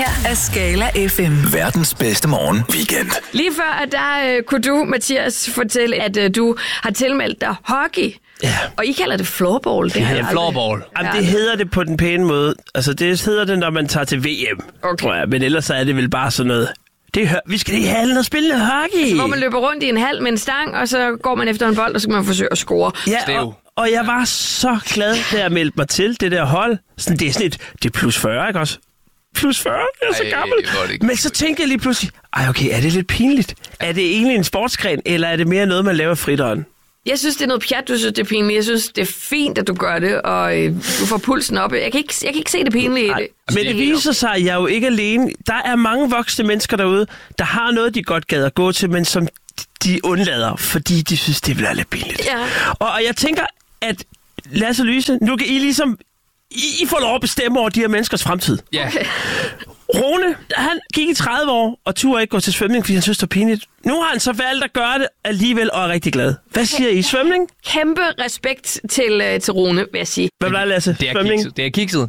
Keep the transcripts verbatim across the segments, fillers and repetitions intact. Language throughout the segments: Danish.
er Skala F M. Verdens bedste morgen weekend. Lige før, der øh, kunne du, Mathias, fortælle, at øh, du har tilmeldt dig hockey. Ja. Og I kalder det floorball. Det Ja, ja, floorball. Jamen, det hedder det på den pæne måde. Altså, det hedder det, når man tager til V M, Okay. tror jeg. Men ellers er det vel bare sådan noget. Det er, vi skal lige have alle og spille noget hockey. Hvor man løber rundt i en hal med en stang, og så går man efter en bold, og så kan man forsøge at score. Ja, og, og jeg var så glad, da jeg meldte mig til det der hold. Sådan, det er sådan et, det er plus fyrre, ikke også? Plus fyrre, jeg er så Ej, gammel. det var det ikke. Men så tænkte jeg lige pludselig, ej okay, er det lidt pinligt? Er det egentlig en sportsgren, eller er det mere noget, man laver fritøren? Jeg synes, det er noget pjat, du synes, det er pinligt. Jeg synes, det er fint, at du gør det, og øh, du får pulsen op. Jeg kan ikke, jeg kan ikke se det pinlige i det. Men det viser sig, at jeg er jo ikke alene. Der er mange voksne mennesker derude, der har noget, de godt gad at gå til, men som de undlader, fordi de synes, det bliver lidt pinligt. Ja. Og, og jeg tænker, at Lasse og Louise, nu kan I ligesom... I, I får lov at bestemme over de her menneskers fremtid. Ja. Okay. Rune, han gik i tredive år og turde ikke gå til svømning, fordi han synes, det var pinligt. Nu har han så valgt at gøre det alligevel og er rigtig glad. Hvad siger I? Svømning? Kæmpe respekt til, øh, til Rune, vil jeg sige. Hvad bliver Lasse? Det er Svømning? kikset. Det er kikset.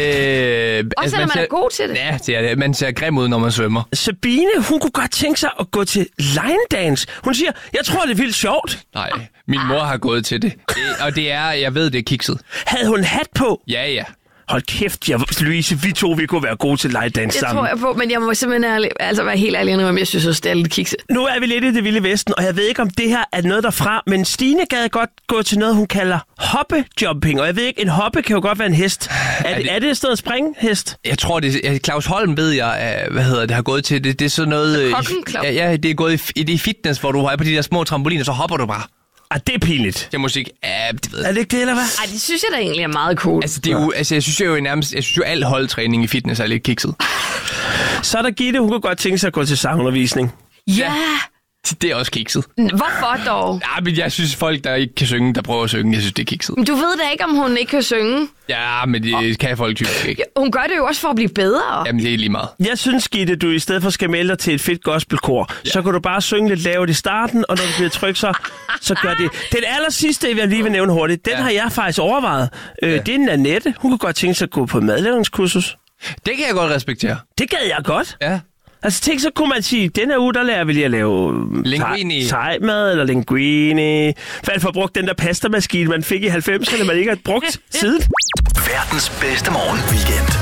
Øh, Også selvom man er god til det. Ja, det er det. Man ser grim ud, når man svømmer. Sabine, hun kunne godt tænke sig at gå til line dance. Hun siger, jeg tror, det er vildt sjovt. Nej, min mor har gået til det. det. Og det er, jeg ved, det er kikset. Havde hun hat på? Ja, ja. Hold kæft, jeg, Louise, vi to vi kunne være gode til line dance Det sammen. tror jeg på, men jeg må simpelthen ærlig, altså være helt ærlig, om jeg synes også, det er lidt kikset. Nu er vi lidt i det vilde vesten, og jeg ved ikke, om det her er noget derfra, men Stine gad godt gå til noget, hun kalder hoppejumping. Og jeg ved ikke, en hoppe kan jo godt være en hest. Er, er, det, er det et sted at springe hest? Jeg tror, det er Claus Holm, ved jeg, hvad hedder det, har gået til. Det, det er sådan noget... øh, Kokken, Claus. ja, ja, det er gået i, i det fitness, hvor du er på de der små trampoliner, så hopper du bare. Ah, det er pinligt. Det er musik. Ja, det ved jeg. Er det ikke det, eller hvad? Ej, det synes jeg da egentlig er meget cool. Altså, det er jo, altså, jeg synes jo nærmest, jeg synes jo, al holdtræning i fitness er lidt kikset. Så er der Gitte, hun kunne godt tænke sig at gå til sangundervisning. Ja, Det er også kikset. hvorfor dog? Ja, men jeg synes, folk, der ikke kan synge, der prøver at synge, jeg synes, det er kikset. Du ved da ikke, om hun ikke kan synge. Ja, men det kan folk typisk ikke. Hun gør det jo også for at blive bedre. Jamen, det er lige meget. Jeg synes, Gitte, du i stedet for skal melde dig til et fedt gospelkor, ja. Så kan du bare synge lidt lavt i starten, og når du bliver tryg, så, så gør det. Den aller sidste, jeg lige vil nævne hurtigt, den ja. har jeg faktisk overvejet. Øh, ja. Det er Nanette. Hun kunne godt tænke sig at gå på et madlavningskursus. Det kan jeg godt respektere. Det gad jeg godt. Ja. Altså tænk, så kunne man sige, denne uge, der lærer vi lige at lave Linguini. thai-mad eller linguini. Fald for at bruge den der pastamaskine, man fik i halvfemserne, man ikke har brugt siden. Verdens bedste morgen weekend.